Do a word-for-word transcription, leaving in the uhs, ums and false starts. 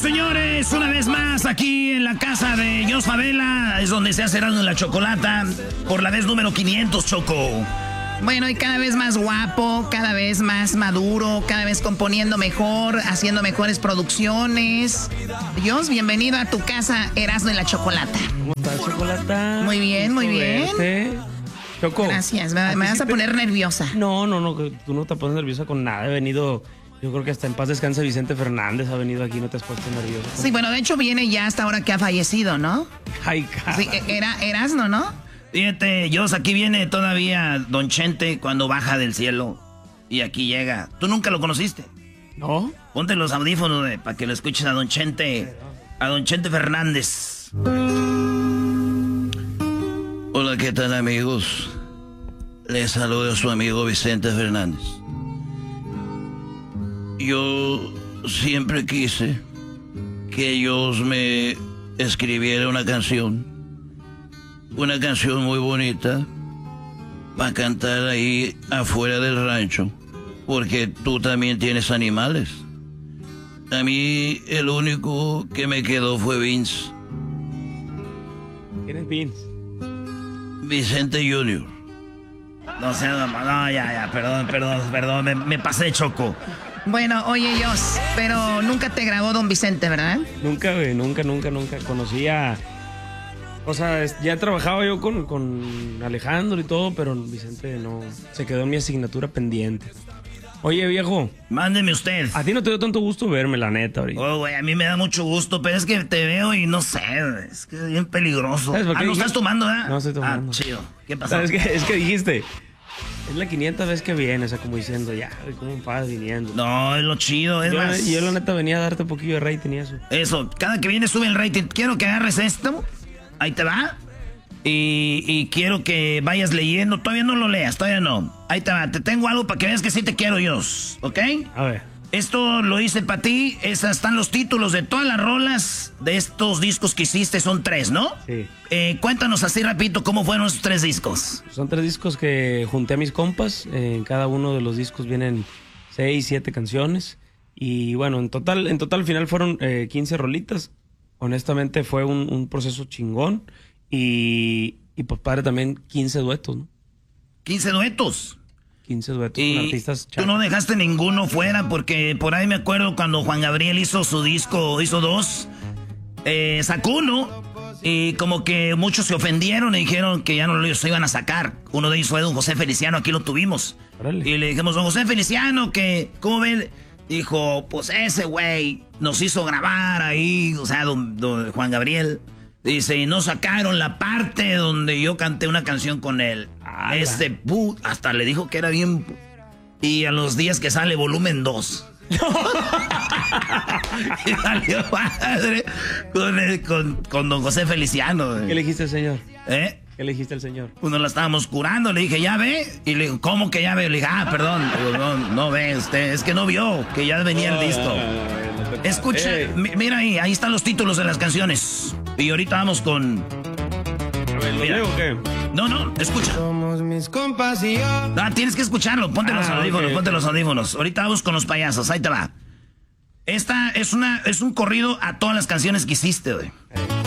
señores, una vez más aquí en la casa de Jos Favela, es donde se hace Erasmo en la Chocolata, por la vez número quinientos, Choco. Bueno, y cada vez más guapo, cada vez más maduro, cada vez componiendo mejor, haciendo mejores producciones. Jos, bienvenido a tu casa, Erasmo en la Chocolata. ¿Cómo estás, Chocolata? Muy bien, muy bien. Verte. Choco. Gracias, me, me vas a te... poner nerviosa. No, no, no, tú no te pones nerviosa con nada. He venido, yo creo que hasta en paz descanse Vicente Fernández ha venido aquí, no te has puesto nervioso. Sí, bueno, de hecho viene ya hasta ahora que ha fallecido, ¿no? Ay, sí, era Erasmo, ¿no? Fíjate, Jos, aquí viene todavía Don Chente cuando baja del cielo. Y aquí llega. ¿Tú nunca lo conociste? ¿No? Ponte los audífonos eh, para que lo escuches a Don Chente. A Don Chente Fernández. Hola, ¿qué tal, amigos? Les saluda a su amigo Vicente Fernández. Yo siempre quise que ellos me escribiera una canción. Una canción muy bonita para cantar ahí afuera del rancho. Porque tú también tienes animales. A mí el único que me quedó fue Vince. ¿Quién es Vince? Vicente Junior No sé, no, no, ya, ya, perdón, perdón, perdón, me, me pasé, Choco. Bueno, oye, Jos, pero nunca te grabó Don Vicente, ¿verdad? Nunca, güey, nunca, nunca, nunca. Conocía... O sea, ya trabajaba yo con, con Alejandro y todo, pero Vicente no... Se quedó en mi asignatura pendiente. Oye, viejo. Mándeme usted. A ti no te dio tanto gusto verme, la neta, ahorita. Oh, güey, a mí me da mucho gusto, pero es que te veo y no sé, es que es bien peligroso. ¿Sabes por qué Ah, ¿no dije? estás tomando, eh? No estoy tomando. Ah, chido. ¿Qué pasó? ¿Sabes qué? Es que dijiste... Es la quinienta vez que vienes, o sea, como diciendo, ya, ¿cómo vas viniendo? No, es lo chido, es yo, más... Yo la neta venía a darte un poquillo de rating y eso. Eso, cada que viene sube el rating. Quiero que agarres esto, ahí te va. Y, y quiero que vayas leyendo. Todavía no lo leas, todavía no. Ahí te va, te tengo algo para que veas que sí te quiero, Jos, ¿ok? A ver. Esto lo hice para ti. Esas están los títulos de todas las rolas de estos discos que hiciste. Son tres, ¿no? Sí. Eh, cuéntanos así rapidito cómo fueron esos tres discos. Son tres discos que junté a mis compas. Eh, en cada uno de los discos vienen seis, siete canciones. Y bueno, en total, en total al final fueron eh, quince rolitas. Honestamente fue un, un proceso chingón. Y, y pues padre también quince duetos, ¿no? quince duetos. quince duetos Y con artistas tú no dejaste ninguno fuera, porque por ahí me acuerdo cuando Juan Gabriel hizo su disco, hizo dos, eh, sacó uno, y como que muchos se ofendieron y dijeron que ya no lo iban a sacar. Uno de ellos fue don José Feliciano, aquí lo tuvimos. Órale. Y le dijimos, don José Feliciano, que, ¿cómo ven? Dijo, pues ese güey nos hizo grabar ahí, o sea, don, don Juan Gabriel. Dice, y no sacaron la parte donde yo canté una canción con él. ¡Hala! Este pu... Hasta le dijo que era bien... Y a los días que sale volumen dos. Y salió padre con, el- con, con don José Feliciano. ¿Qué le dijiste al señor? ¿Eh? ¿Qué le dijiste al señor? Uno la estábamos curando, le dije, ¿ya ve? Y le digo, ¿cómo que ya ve? Le dije, ah, perdón. Digo, no, no ve usted, es que no vio, que ya venía el disco. Escucha, mi- mira ahí, ahí están los títulos de las canciones. Y ahorita vamos con... ¿Lo Mira. leo o qué? No, no, escucha. Somos mis compas y yo. Ah, tienes que escucharlo, ponte los Ah, audífonos, ok, ponte ok. los audífonos. Ahorita vamos con los payasos, ahí te va. Esta es una, es un corrido a todas las canciones que hiciste, güey.